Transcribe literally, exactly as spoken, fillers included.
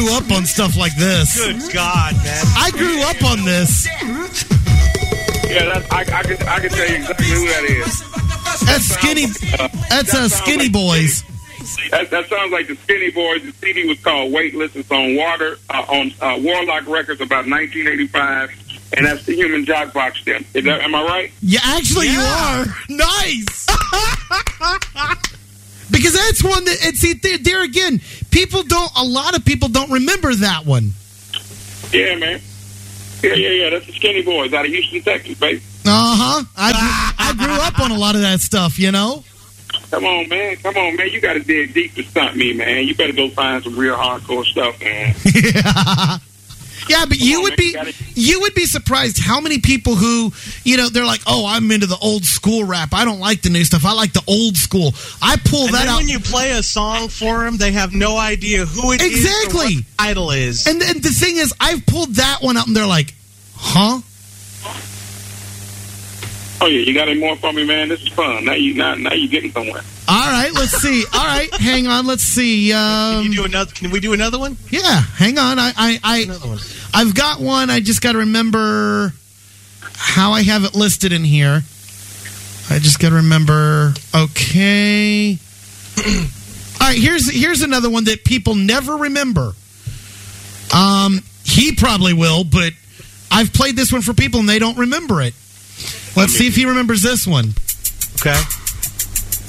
grew up on stuff like this. Good God, man. I grew up on this. Yeah, that's, I, I, can, I can tell you exactly who that is. That's Skinny. That's uh, Skinny Boys. That, that sounds like the Skinny Boys. The C D was called Weightless. It's on Water uh, on uh, Warlock Records about nineteen eighty-five, and that's the Human Jockbox stem. Is that, am I right? Yeah, actually, Yeah. you are. Nice. Because that's one that, and see, there, there again, people don't, a lot of people don't remember that one. Yeah, man. Yeah, yeah, yeah. That's the Skinny Boys out of Houston, Texas, baby. Uh-huh. I, I grew up on a lot of that stuff, you know? Come on, man. Come on, man. You got to dig deep to stump me, man. You better go find some real hardcore stuff, man. Yeah. Yeah, but Come you on, would man. be You gotta- you would be surprised how many people who, you know, they're like, "Oh, I'm into the old school rap. I don't like the new stuff. I like the old school." I pull And that then out. when you play a song for them, they have no idea who it is or Exactly. what the title is. And then the thing is, I've pulled that one out and they're like, "Huh?" Oh, yeah. You got any more for me, man? This is fun. Now you now, now you getting somewhere. All right, let's see. All right, hang on. Let's see. Um, Can you do another? Can we do another one? yeah, hang on. I, I, I, Another one. I've got one. I just got to remember how I have it listed in here. I just got to remember. Okay. All right. Here's here's another one that people never remember. Um, he probably will, but I've played this one for people and they don't remember it. Let's see if he remembers this one. Okay.